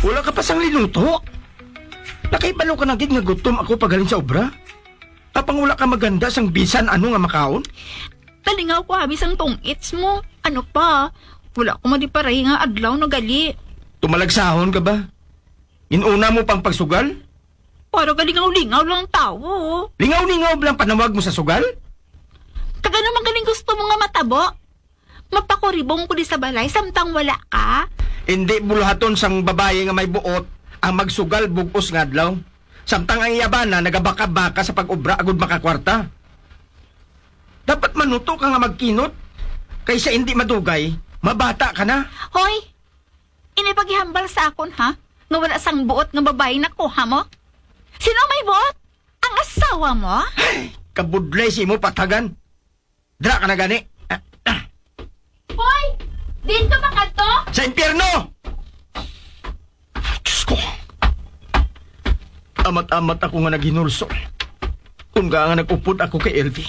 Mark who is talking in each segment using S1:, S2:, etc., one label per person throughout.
S1: Wala ka pa sang linuto. Nakaibalo ka na gid nga gutom ako pagaling sa obra. Apang wala ka maganda sang bisan ano nga makaon?
S2: Talingaw ko habis ang tong-its mo. Ano pa? Wala ko madiparay nga adlaw na gali.
S1: Tumalagsahon ka ba? Inuna mo pang pagsugal?
S2: Para galingaw-lingaw lang tao.
S1: Lingaw-lingaw lang panawag mo sa sugal?
S2: Kaga naman galing gusto mo nga matabo. Mapakuribong ko di sa balay samtang wala ka.
S1: Hindi buluhaton sang babae nga may buot ang magsugal bugos nga adlaw. Samtang ang iyabana nagabaka-baka sa pag-ubra agud makakwarta. Dapat manuto ka nga magkinot. Kaysa hindi madugay, mabata ka na.
S2: Hoy, inipagihambal sa akon ha? Nga wala sang buot nga babae na kuha mo? Sino may buot? Ang asawa mo?
S1: Kabudlay si mo patagan. Dra ka na gani.
S2: Hoy! Dito ba ka to?
S1: Sa impyerno! Diyos ko. Amat-amat ako nga naghinulso. Kung nga nagupod ako kay Elvie.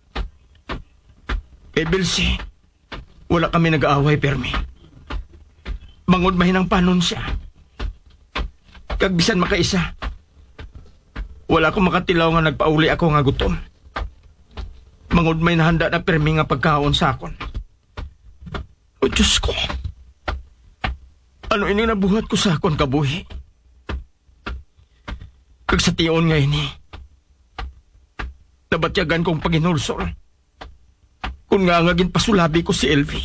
S1: Kay Belsi, wala kami nag-aaway, Permi. Mangod mahinang panon siya. Kagbisan makaisa. Wala ko makatilaw nga nagpauli ako nga gutom. Mangod may nahanda na Permi nga pagkaon sa akon. O Diyos ko. Ano ini nabuhat ko sa akon kabuhi? Kag sa tiyon nga ini. Nabatyagan kong paginulsol. Kung nga ngagin pasulabi ko si Elvie.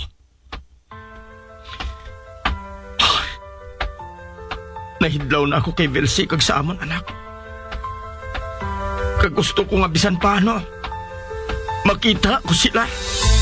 S1: Nahidlaw na ako kay Belsi kag sa amon anak. Kag gusto ko nga bisan paano. Makita ko sila.